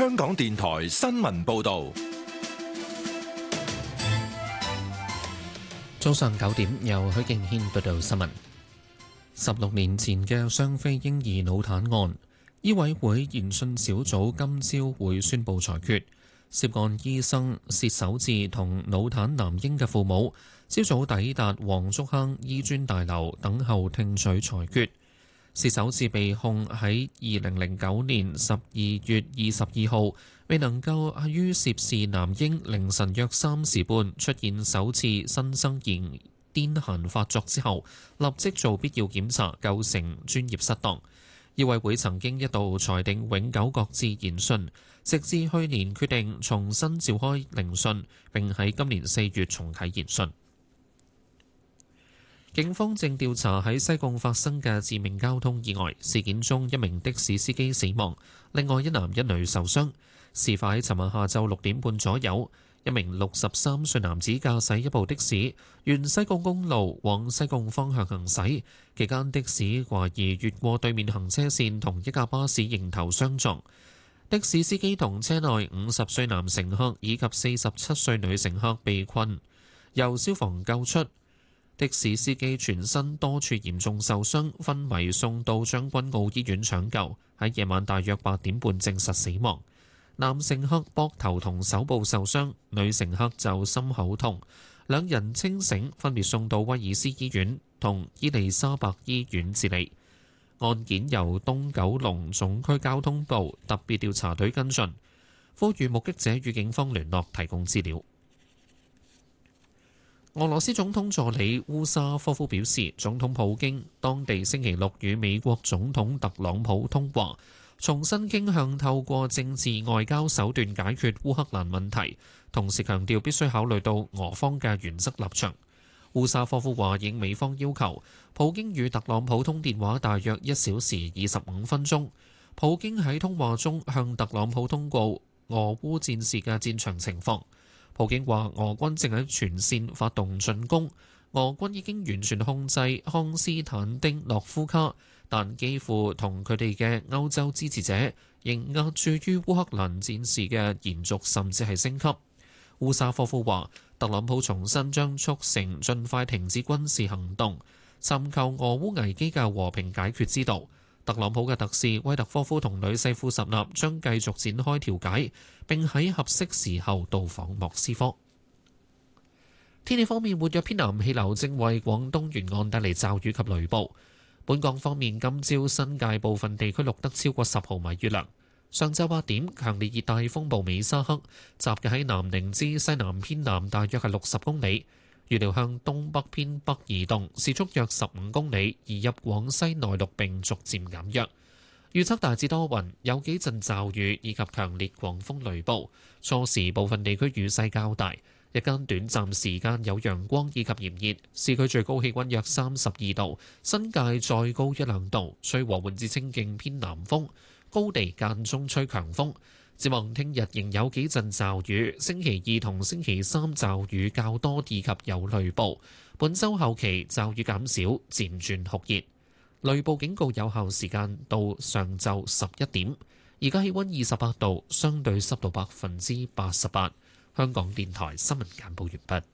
香港電台新聞報道。 早上9點，由許敬軒報道新聞。16年前嘅雙非嬰兒腦癱案，醫委會研訊小組今朝會宣布裁決。涉案醫生薛守志同腦癱男嬰嘅父母，朝早抵達黃竹坑醫專大樓等候聽取裁決。薛守志被控喺2009年12月22號未能夠於涉事男嬰凌晨約3時半出現首次新生兒癲癇發作之後，立即做必要檢查，構成專業失當。醫委會曾經一度裁定永久擱置研訊，直至去年決定重新召開聆訊，並喺今年4月重啟研訊。警方正調查喺西貢發生嘅致命交通意外事件中，一名的士司機死亡，另外一男一女受傷。事發喺尋日下晝6點半左右，一名63歲男子駕駛一部的士，沿西貢公路往西貢方向行駛，期間的士懷疑越過對面行車線，同一架巴士迎頭相撞。的士司機同車內50歲男乘客以及47歲女乘客被困，由消防救出。的士司機全身多處嚴重受傷，昏迷送到將軍澳醫院搶救，喺夜晚大約8點半證實死亡。男乘客膊頭同手部受傷，女乘客就心口痛，兩人清醒，分別送到威爾斯醫院同伊利沙伯醫院治理。案件由東九龍總區交通部特別調查隊跟進，呼籲目擊者與警方聯絡提供資料。俄羅斯總統助理烏沙科夫表示，總統普京當地星期六與美國總統特朗普通話，重新傾向透過政治外交手段解決烏克蘭問題，同時強調必須考慮到俄方嘅原則立場。烏沙科夫話應美方要求，普京與特朗普通電話大約1小時25分鐘。普京喺通話中向特朗普通告俄烏戰事嘅戰場情況。普京話俄軍正喺全線發動進攻，俄軍已經完全控制康斯坦丁諾夫卡，但基輔同佢哋嘅歐洲支持者仍壓住於烏克蘭戰事嘅延續甚至係升級。烏沙科夫話，特朗普重申將促成盡快停止軍事行動，尋求俄烏危機嘅和平解決之道。特朗普嘅特使威特科夫同女婿庫什納將繼續展開調解，並喺合適時候到訪莫斯科。天氣方面，活躍偏南氣流正為廣東沿岸帶嚟驟雨及雷暴。本港方面，今朝新界部分地區錄得超過10毫米雨量。上晝8點，強烈熱帶風暴美沙克集結喺南寧之西南偏南，大約係60公里。預料向東北偏北移動，時速約15公里，移入廣西內陸並逐漸減弱。預測大致多雲，有幾陣驟雨以及強烈狂風雷暴。初時部分地區雨勢較大，日間短暫時間有陽光以及炎熱。市區最高氣溫約32度，新界再高1-2度，吹和緩至清勁偏南風，高地間中吹強風。展望聽日仍有幾陣驟雨，星期2同星期3驟雨較多以及有雷暴。本週後期驟雨減少，漸轉酷熱。雷暴警告有效時間到上晝11點。而家氣溫28度，相對濕度88%。香港電台新聞簡報完畢。